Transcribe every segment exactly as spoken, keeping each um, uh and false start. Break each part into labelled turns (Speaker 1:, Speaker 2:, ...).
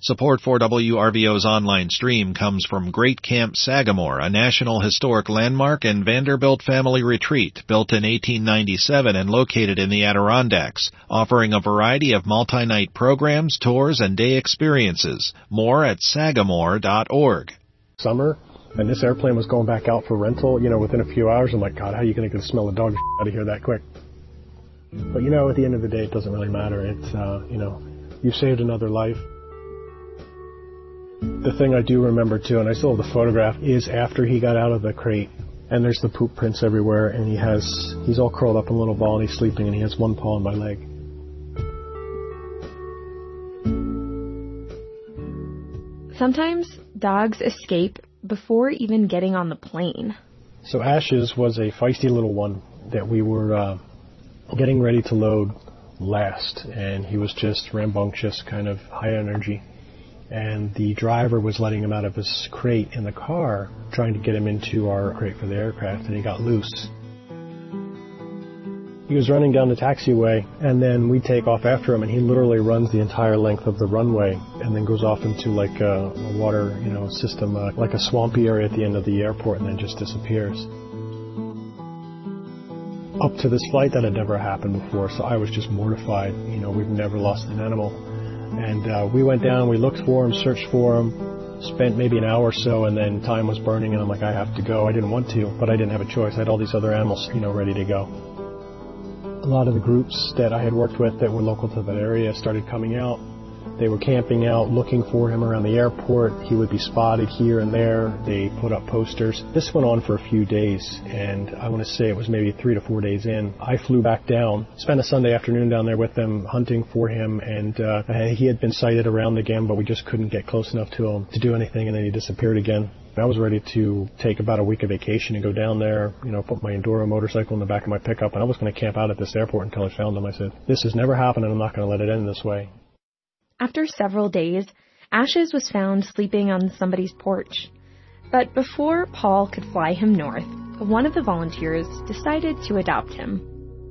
Speaker 1: Support for W R V O's online stream comes from Great Camp Sagamore, a National Historic Landmark and Vanderbilt family retreat built in eighteen ninety-seven and located in the Adirondacks, offering a variety of multi-night programs, tours, and day experiences. More at sagamore dot org.
Speaker 2: Summer, and this airplane was going back out for rental, you know, within a few hours. I'm like, God, how are you going to smell the dog out of here that quick? But, you know, at the end of the day, it doesn't really matter. It's, uh, you know, you saved another life. The thing I do remember, too, and I still have the photograph, is after he got out of the crate, and there's the poop prints everywhere, and he has, he's all curled up in a little ball, and he's sleeping, and he has one paw on my leg.
Speaker 3: Sometimes dogs escape before even getting on the plane.
Speaker 2: So Ashes was a feisty little one that we were uh, getting ready to load last, and he was just rambunctious, kind of high energy. And the driver was letting him out of his crate in the car, trying to get him into our crate for the aircraft, and he got loose. He was running down the taxiway, and then we take off after him, and he literally runs the entire length of the runway, and then goes off into like a, a water, you know, system, uh, like a swampy area at the end of the airport, and then just disappears. Up to this flight, that had never happened before, so I was just mortified. You know, we've never lost an animal. And uh, we went down, we looked for him, searched for him, spent maybe an hour or so, and then time was burning, and I'm like, I have to go. I didn't want to, but I didn't have a choice. I had all these other animals, you know, ready to go. A lot of the groups that I had worked with that were local to that area started coming out. They were camping out, looking for him around the airport. He would be spotted here and there. They put up posters. This went on for a few days, and I want to say it was maybe three to four days in. I flew back down, spent a Sunday afternoon down there with them, hunting for him, and uh, he had been sighted around again, but we just couldn't get close enough to him to do anything, and then he disappeared again. I was ready to take about a week of vacation and go down there, you know, put my Enduro motorcycle in the back of my pickup, and I was going to camp out at this airport until I found him. I said, this has never happened, and I'm not going to let it end this way.
Speaker 3: After several days, Ashes was found sleeping on somebody's porch. But before Paul could fly him north, one of the volunteers decided to adopt him.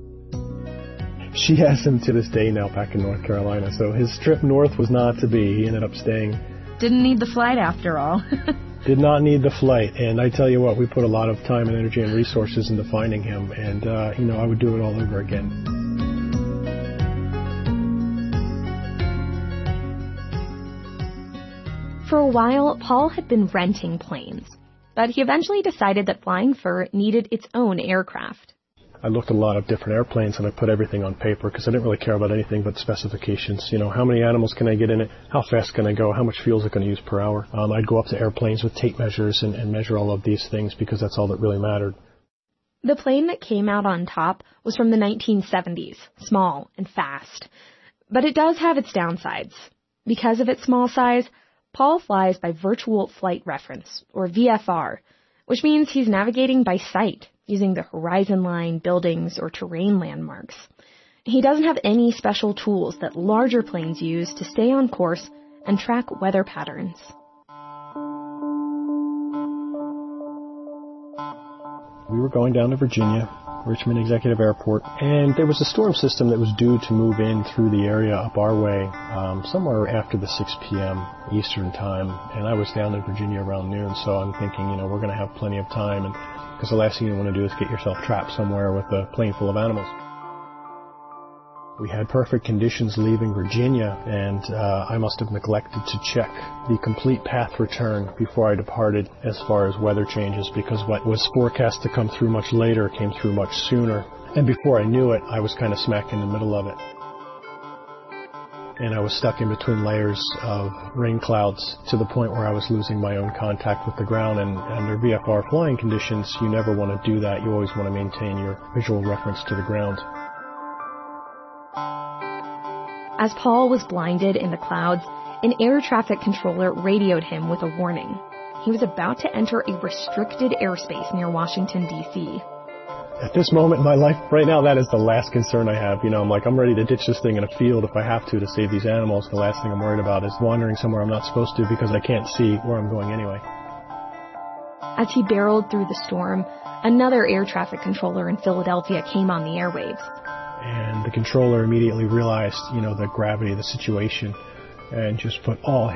Speaker 2: She has him to this day now back in North Carolina, so his trip north was not to be. He ended up staying.
Speaker 3: Didn't need the flight after all.
Speaker 2: Did not need the flight, and I tell you what, we put a lot of time and energy and resources into finding him, and, uh, you know, I would do it all over again.
Speaker 3: For a while, Paul had been renting planes, but he eventually decided that Flying Fur needed its own aircraft.
Speaker 2: I looked at a lot of different airplanes, and I put everything on paper because I didn't really care about anything but specifications. You know, how many animals can I get in it? How fast can I go? How much fuel is it going to use per hour? Um, I'd go up to airplanes with tape measures and, and measure all of these things because that's all that really mattered.
Speaker 3: The plane that came out on top was from the nineteen seventies, small and fast. But it does have its downsides. Because of its small size, Paul flies by Virtual Flight Reference, or V F R, which means he's navigating by sight, using the horizon line, buildings, or terrain landmarks. He doesn't have any special tools that larger planes use to stay on course and track weather patterns.
Speaker 2: We were going down to Virginia, Richmond Executive Airport, and there was a storm system that was due to move in through the area up our way um, somewhere after the six p.m. Eastern time, and I was down in Virginia around noon, so I'm thinking, you know, we're going to have plenty of time, and because the last thing you want to do is get yourself trapped somewhere with a plane full of animals. We had perfect conditions leaving Virginia, and uh, I must have neglected to check the complete path return before I departed as far as weather changes, because what was forecast to come through much later came through much sooner. And before I knew it, I was kind of smack in the middle of it. And I was stuck in between layers of rain clouds to the point where I was losing my own contact with the ground. And under V F R flying conditions, you never want to do that. You always want to maintain your visual reference to the ground.
Speaker 3: As Paul was blinded in the clouds, an air traffic controller radioed him with a warning. He was about to enter a restricted airspace near Washington, D C
Speaker 2: At this moment in my life, right now, that is the last concern I have. You know, I'm like, I'm ready to ditch this thing in a field if I have to to save these animals. The last thing I'm worried about is wandering somewhere I'm not supposed to because I can't see where I'm going anyway.
Speaker 3: As he barreled through the storm, another air traffic controller in Philadelphia came on the airwaves.
Speaker 2: And the controller immediately realized, you know, the gravity of the situation and just put all